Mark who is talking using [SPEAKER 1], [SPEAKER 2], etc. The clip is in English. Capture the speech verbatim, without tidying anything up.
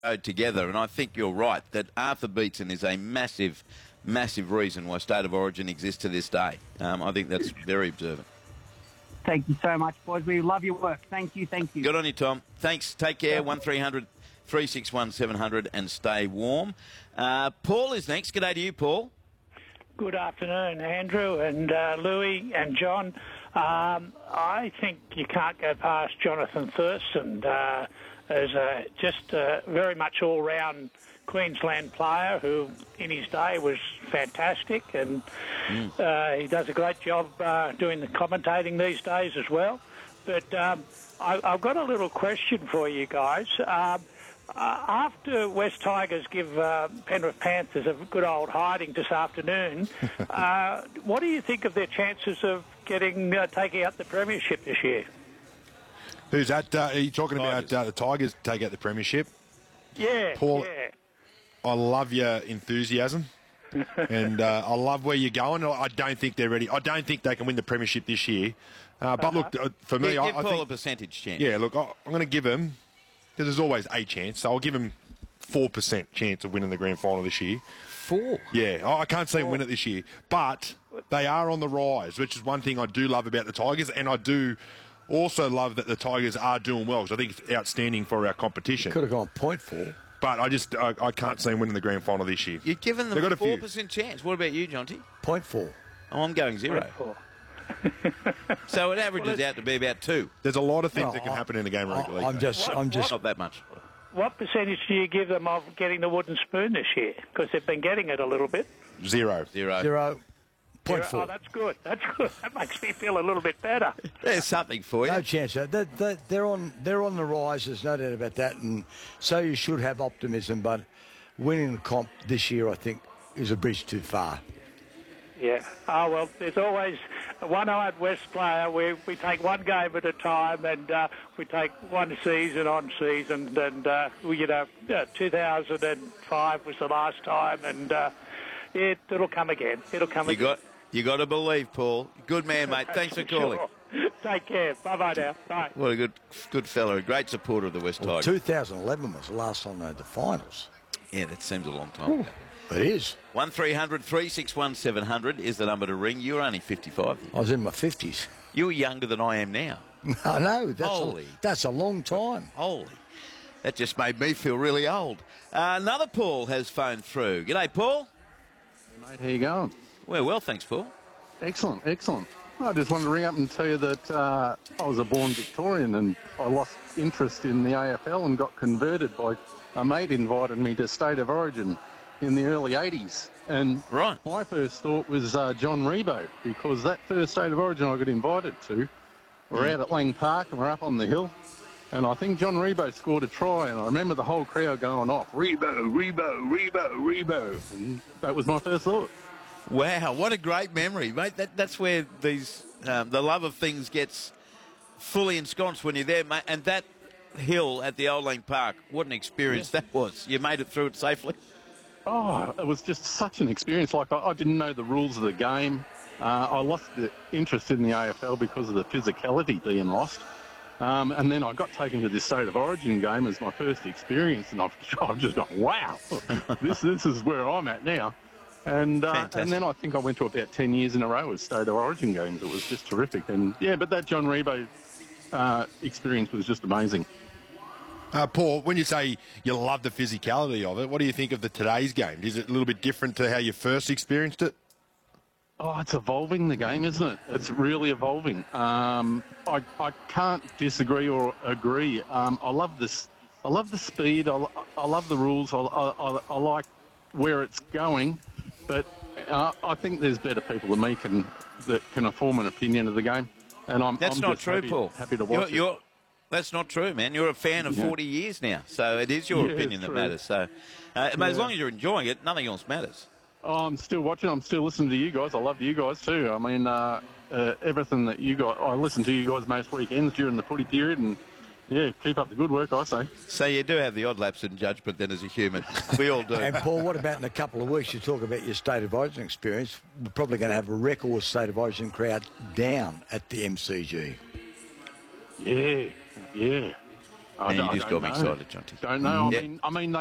[SPEAKER 1] go together, and I think you're right that Arthur Beetson is a massive, massive reason why State of Origin exists to this day. Um, I think that's very observant.
[SPEAKER 2] Thank you so much, boys. We love your work. Thank you, thank you.
[SPEAKER 1] Good on you, Tom. Thanks. Take care. one three hundred, three six one, seven hundred and stay warm. Uh, Paul is next. G'day to you, Paul.
[SPEAKER 3] Good afternoon, Andrew and uh, Louis and John. Um, I think you can't go past Jonathan Thurston uh, as a, just a very much all-round Queensland player who in his day was fantastic, and mm. uh, he does a great job uh, doing the commentating these days as well. But um, I, I've got a little question for you guys. Um, uh, after West Tigers give uh, Penrith Panthers a good old hiding this afternoon, uh, what do you think of their chances of getting uh, taking out the premiership this year?
[SPEAKER 4] Who's that? Uh, are you talking
[SPEAKER 1] Tigers.
[SPEAKER 4] about uh, the Tigers take out the premiership?
[SPEAKER 3] Yeah,
[SPEAKER 4] Paul,
[SPEAKER 3] yeah.
[SPEAKER 4] I love your enthusiasm, and uh, I love where you're going. I don't think they're ready. I don't think they can win the premiership this year. Uh, but
[SPEAKER 3] Uh-huh.
[SPEAKER 4] look, uh, for me,
[SPEAKER 1] Give,
[SPEAKER 4] I,
[SPEAKER 1] give
[SPEAKER 4] I
[SPEAKER 1] Paul
[SPEAKER 4] think,
[SPEAKER 1] a percentage chance.
[SPEAKER 4] yeah, look, I, I'm going to give them, because there's always a chance, so I'll give them four percent chance of winning the grand final this year.
[SPEAKER 1] Four?
[SPEAKER 4] Yeah, I I can't see them win it this year, but they are on the rise, which is one thing I do love about the Tigers, and I do also love that the Tigers are doing well, because I think it's outstanding for our competition.
[SPEAKER 5] Could have gone point four.
[SPEAKER 4] But I just I, I can't see them winning the grand final this year.
[SPEAKER 1] You're giving them
[SPEAKER 4] They've got
[SPEAKER 1] a
[SPEAKER 4] a few.
[SPEAKER 1] four percent chance. What about you, Jonty?
[SPEAKER 5] Point four.
[SPEAKER 1] Oh, I'm going zero. So it averages out to be about two.
[SPEAKER 4] There's a lot of things
[SPEAKER 5] No,
[SPEAKER 4] that can
[SPEAKER 5] I-
[SPEAKER 4] happen in the game of rugby league.
[SPEAKER 5] I'm just, I'm just.
[SPEAKER 1] Not that much.
[SPEAKER 3] What percentage do you give them of getting the wooden spoon this year? Because they've been getting it a little bit.
[SPEAKER 4] Zero.
[SPEAKER 1] Zero.
[SPEAKER 5] Zero. Point
[SPEAKER 3] Zero.
[SPEAKER 5] four.
[SPEAKER 3] Oh, that's good. That's good. That makes me feel a little bit better.
[SPEAKER 1] There's something for you.
[SPEAKER 5] No chance. They, they, they're on. They're on the rise. There's no doubt about that. And so you should have optimism. But winning the comp this year, I think, is a bridge too far.
[SPEAKER 3] Yeah. Oh, well, there's always a one-eyed West player. We we take one game at a time, and uh, we take one season on season. And, uh, we, you know, uh, two thousand five was the last time, and uh, it, it'll come again. It'll come
[SPEAKER 1] You
[SPEAKER 3] again.
[SPEAKER 1] got, you got to believe, Paul. Good man, mate. Thanks for calling.
[SPEAKER 3] Sure. Take care. Bye-bye now. Bye.
[SPEAKER 1] What a good good fellow. A great supporter of the West
[SPEAKER 5] Well,
[SPEAKER 1] Tigers.
[SPEAKER 5] two thousand eleven was the last time they had the finals.
[SPEAKER 1] Yeah, that seems a long time ago.
[SPEAKER 5] It is.
[SPEAKER 1] one three hundred, three six one, seven hundred is the number to ring. You're only fifty-five.
[SPEAKER 5] I was in my fifties.
[SPEAKER 1] You're younger than I am now.
[SPEAKER 5] I know. That's
[SPEAKER 1] Holy.
[SPEAKER 5] a, that's a long time.
[SPEAKER 1] Holy. That just made me feel really old. Uh, another Paul has phoned through. G'day, Paul.
[SPEAKER 6] Mate, how you going?
[SPEAKER 1] Well, well, thanks, Paul.
[SPEAKER 6] Excellent, excellent. I just wanted to ring up and tell you that uh, I was a born Victorian and I lost interest in the A F L and got converted by a mate invited me to State of Origin in the early eighties. And
[SPEAKER 1] Right.
[SPEAKER 6] my first thought was uh, John Rebo, because that first State of Origin I got invited to, we're out at Lang Park and we're up on the hill. And I think John Rebo scored a try, and I remember the whole crowd going off, Rebo, Rebo, Rebo, Rebo. And that was my first thought.
[SPEAKER 1] Wow, what a great memory, mate. That, that's where these um, the love of things gets fully ensconced when you're there, mate. And that hill at the Old Lang Park, what an experience that was. You made it through it safely.
[SPEAKER 6] Oh, it was just such an experience. Like, I, I didn't know the rules of the game. Uh, I lost the interest in the A F L because of the physicality being lost. Um, and then I got taken to this State of Origin game as my first experience, and I've, I've just gone, wow, this this is where I'm at now. And uh,
[SPEAKER 1] Fantastic.
[SPEAKER 6] and then I think I went to about ten years in a row with State of Origin games. It was just terrific. And, yeah, but that John Rebo uh, experience was just amazing.
[SPEAKER 4] Uh, Paul, when you say you love the physicality of it, what do you think of the today's game? Is it a little bit different to how you first experienced it?
[SPEAKER 6] Oh, it's evolving, the game, isn't it? It's really evolving. Um, I, I can't disagree or agree. Um, I love this. I love the speed. I, I love the rules. I, I, I like where it's going. But uh, I think there's better people than me can that can form an opinion of the game. And I'm,
[SPEAKER 1] That's
[SPEAKER 6] I'm
[SPEAKER 1] not
[SPEAKER 6] just
[SPEAKER 1] true,
[SPEAKER 6] happy,
[SPEAKER 1] Paul.
[SPEAKER 6] happy to
[SPEAKER 1] You're,
[SPEAKER 6] watch
[SPEAKER 1] you're,
[SPEAKER 6] it.
[SPEAKER 1] that's not true, man. You're a fan of
[SPEAKER 6] Yeah.
[SPEAKER 1] forty years now, so it is your
[SPEAKER 6] Yeah,
[SPEAKER 1] opinion
[SPEAKER 6] it's
[SPEAKER 1] that
[SPEAKER 6] true.
[SPEAKER 1] matters. So, uh, but as
[SPEAKER 6] Yeah.
[SPEAKER 1] long as you're enjoying it, nothing else matters.
[SPEAKER 6] Oh, I'm still watching. I'm still listening to you guys. I love you guys too. I mean, uh, uh, everything that you got. I listen to you guys most weekends during the footy period, and yeah, keep up the good work, I say.
[SPEAKER 1] So you do have the odd lapse in judgment then as a human. We all do.
[SPEAKER 5] And Paul, what about in a couple of weeks? You talk about your State of Origin experience. We're probably going to have a record State of Origin crowd down at the M C G.
[SPEAKER 6] Yeah, yeah. I
[SPEAKER 1] And
[SPEAKER 6] don't-
[SPEAKER 1] you
[SPEAKER 6] I
[SPEAKER 1] just
[SPEAKER 6] don't
[SPEAKER 1] got me
[SPEAKER 6] know.
[SPEAKER 1] excited, Jonty.
[SPEAKER 6] Don't know. I
[SPEAKER 1] Yeah.
[SPEAKER 6] mean, I mean, they